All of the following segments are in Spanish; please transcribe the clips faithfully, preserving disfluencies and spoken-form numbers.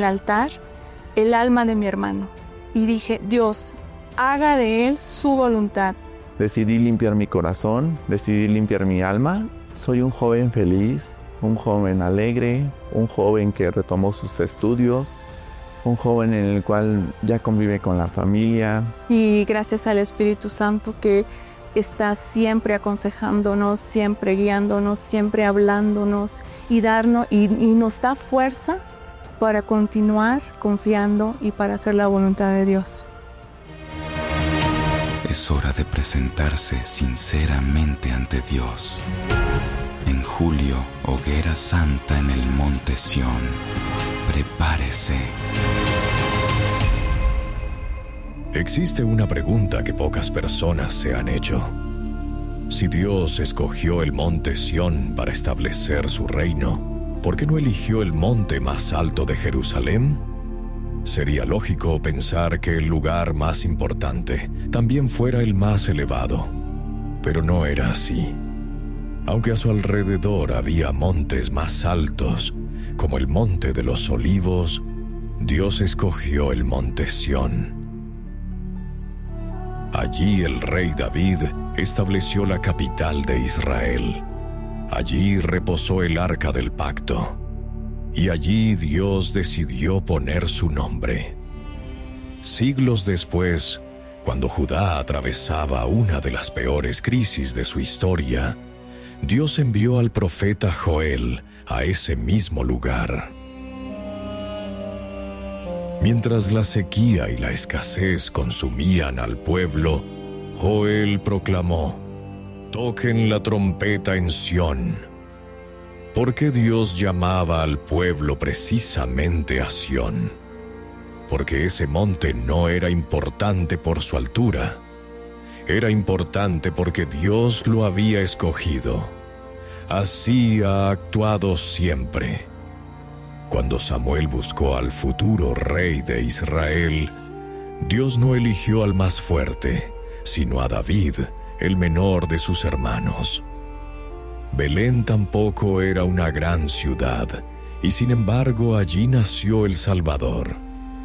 el altar el alma de mi hermano. Y dije, Dios, haga de él su voluntad. Decidí limpiar mi corazón, decidí limpiar mi alma. Soy un joven feliz, un joven alegre, un joven que retomó sus estudios, un joven en el cual ya convive con la familia. Y gracias al Espíritu Santo que está siempre aconsejándonos, siempre guiándonos, siempre hablándonos y, darnos, y, y nos da fuerza para continuar confiando y para hacer la voluntad de Dios. Es hora de presentarse sinceramente ante Dios. En julio, hoguera santa en el Monte Sión. Prepárese. Existe una pregunta que pocas personas se han hecho. Si Dios escogió el Monte Sión para establecer su reino, ¿por qué no eligió el monte más alto de Jerusalén? Sería lógico pensar que el lugar más importante también fuera el más elevado, pero no era así. Aunque a su alrededor había montes más altos, como el Monte de los Olivos, Dios escogió el Monte Sión. Allí el rey David estableció la capital de Israel. Allí reposó el arca del pacto. Y allí Dios decidió poner su nombre. Siglos después, cuando Judá atravesaba una de las peores crisis de su historia, Dios envió al profeta Joel a ese mismo lugar. Mientras la sequía y la escasez consumían al pueblo, Joel proclamó: «Toquen la trompeta en Sión». ¿Por qué Dios llamaba al pueblo precisamente a Sión? Porque ese monte no era importante por su altura. Era importante porque Dios lo había escogido. Así ha actuado siempre. Cuando Samuel buscó al futuro rey de Israel, Dios no eligió al más fuerte, sino a David, el menor de sus hermanos. Belén tampoco era una gran ciudad, y sin embargo allí nació el Salvador.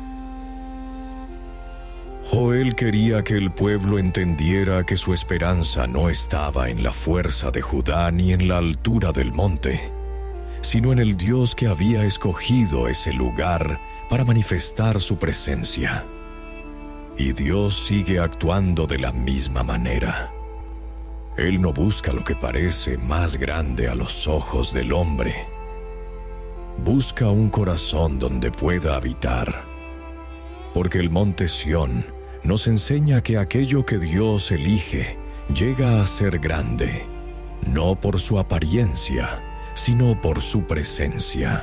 Joel quería que el pueblo entendiera que su esperanza no estaba en la fuerza de Judá ni en la altura del monte, sino en el Dios que había escogido ese lugar para manifestar su presencia. Y Dios sigue actuando de la misma manera. Él no busca lo que parece más grande a los ojos del hombre. Busca un corazón donde pueda habitar. Porque el Monte Sión nos enseña que aquello que Dios elige llega a ser grande, no por su apariencia, sino por su presencia.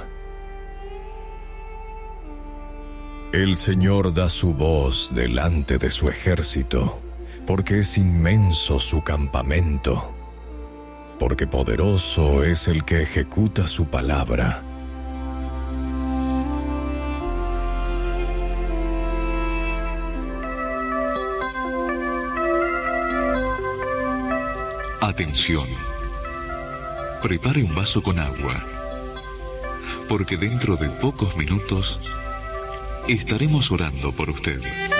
El Señor da su voz delante de su ejército, porque es inmenso su campamento, porque poderoso es el que ejecuta su palabra. Atención. Prepare un vaso con agua, porque dentro de pocos minutos estaremos orando por usted.